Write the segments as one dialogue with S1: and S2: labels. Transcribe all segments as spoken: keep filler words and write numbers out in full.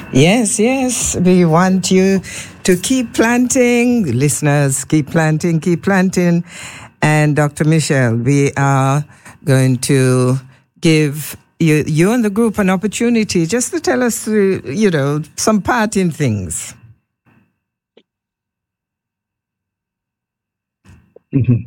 S1: Yes, yes. We want you to keep planting. Listeners, keep planting, keep planting. And Doctor Michelle, we are going to give you, you and the group an opportunity just to tell us, uh, you know, some parting things.
S2: Mm-hmm.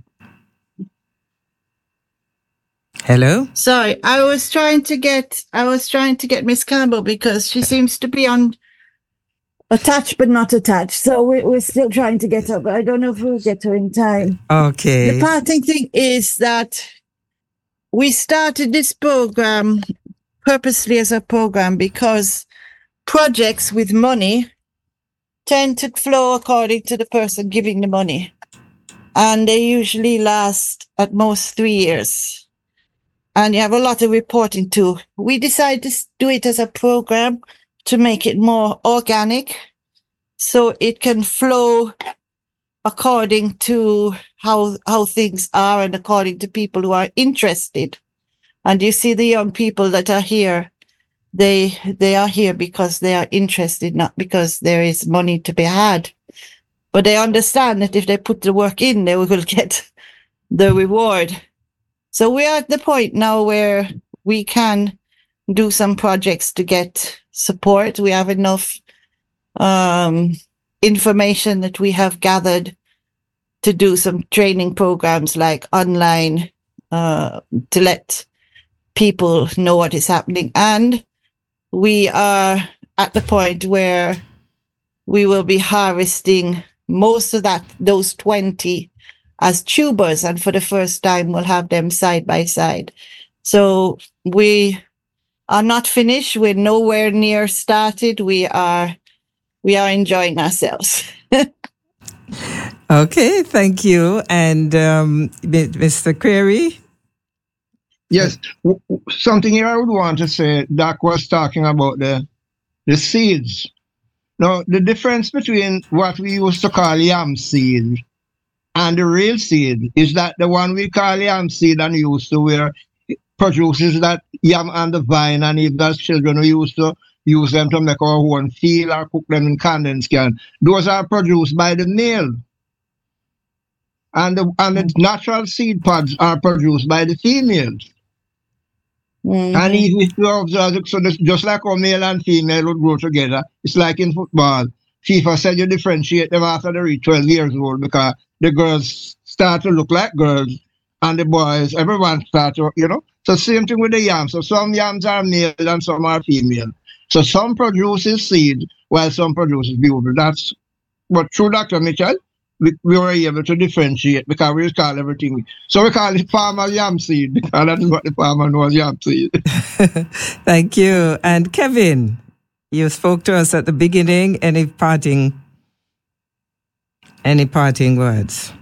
S1: Hello?
S3: Sorry, I was trying to get I was trying to get Miss Campbell because she seems to be on attached but not attached. So we're, we're still trying to get her, but I don't know if we'll get her in time.
S1: Okay.
S3: The parting thing is that we started this program purposely as a program because projects with money tend to flow according to the person giving the money. And they usually last at most three years. And you have a lot of reporting too. We decided to do it as a program to make it more organic so it can flow according to how how things are and according to people who are interested. And you see the young people that are here, they they are here because they are interested, not because there is money to be had. But they understand that if they put the work in, they will get the reward. So we are at the point now where we can do some projects to get support. We have enough um, information that we have gathered to do some training programs like online uh, to let people know what is happening. And we are at the point where we will be harvesting most of that, those twenty as tubers. And for the first time, we'll have them side by side. So we are not finished. We're nowhere near started. We are, we are enjoying ourselves.
S1: Okay, thank you. And um, Mister Query?
S2: Yes, something here I would want to say. Doc was talking about the the seeds. Now, the difference between what we used to call yam seed and the real seed is that the one we call yam seed and used to where it produces that yam on the vine, and if as children we used to use them to make our own feel or cook them in condensed can. Those are produced by the male. And the, and the natural seed pods are produced by the females. Mm-hmm. And even if you observe, so this, just like how male and female would grow together, it's like in football. FIFA said you differentiate them after they reach twelve years old because the girls start to look like girls and the boys, everyone start to, you know. So same thing with the yams. So some yams are male and some are female. So some produces seed while some produces bugles. That's what through Doctor Mitchell, we, we were able to differentiate because we call everything. So we call it farmer yam seed because that's what the farmer knows, yam seed.
S1: Thank you. And Kevin, you spoke to us at the beginning. Any parting, any parting words?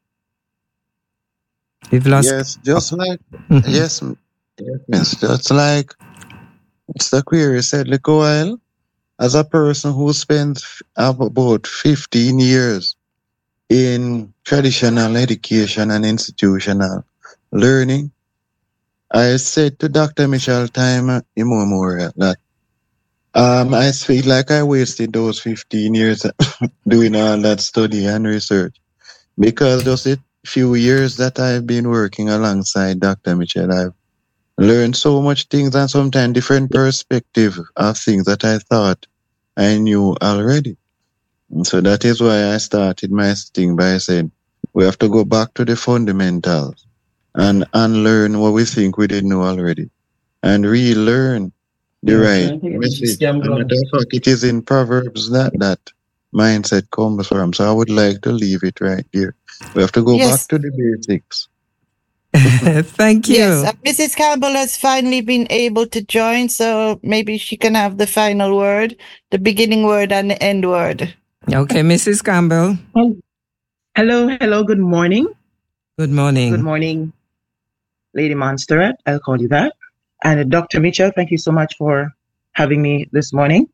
S1: We've lost.
S4: Yes, just like, yes, yes, just like Mister Query said, like a while, as a person who spent about fifteen years in traditional education and institutional learning, I said to Doctor Michelle time immemorial that um, I feel like I wasted those fifteen years doing all that study and research, because just a few years that I've been working alongside Doctor Michelle, I've learned so much things and sometimes different perspective of things that I thought I knew already. And so that is why I started my thing by saying we have to go back to the fundamentals and unlearn what we think we didn't know already and relearn the yeah, right message. And matter of fact, it is in Proverbs that that mindset comes from. So I would like to leave it right there. We have to go yes. back to the basics.
S1: Thank you.
S3: Yes, uh, Missus Campbell has finally been able to join, so maybe she can have the final word, the beginning word and the end word.
S1: Okay, Missus Campbell.
S5: Oh, hello, hello, good morning.
S1: Good morning.
S5: Good morning, Lady Montserrat, I'll call you that. And Doctor Mitchell, thank you so much for having me this morning.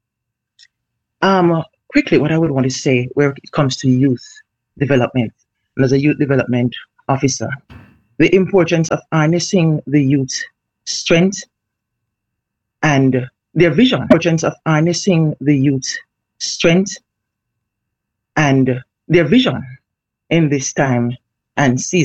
S5: Um, quickly, what I would want to say where it comes to youth development, and as a youth development officer, the importance of harnessing the youth strength and their vision, importance of harnessing the youth's strength and their vision in this time and season.